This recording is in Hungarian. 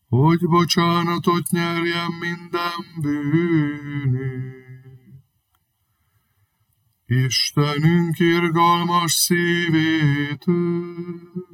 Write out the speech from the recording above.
hogy bocsánatot nyerjen minden bűnünk. Istenünk irgalmas szívétől,